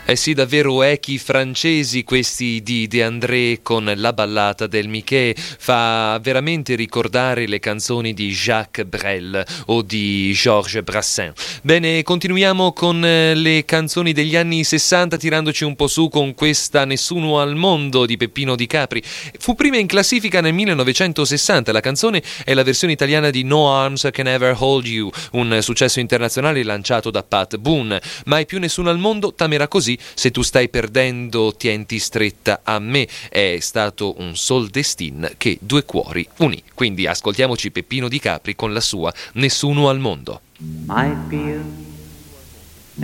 Eh sì, davvero echi francesi questi di De André con la ballata del Mickey, fa veramente ricordare le canzoni di Jacques Brel o di Georges Brassens. Bene, continuiamo con le canzoni degli anni 60 tirandoci un po' su con questa Nessuno al mondo di Peppino Di Capri. Fu prima in classifica nel 1960, la canzone è la versione italiana di No Arms Can Ever Hold You, un successo internazionale lanciato da Pat Boone. Mai più nessuno al mondo t'amerà così, se tu stai perdendo tienti stretta a me, è stato un sol destin che due cuori unì. Quindi ascoltiamoci Peppino Di Capri con la sua Nessuno al mondo. Might be a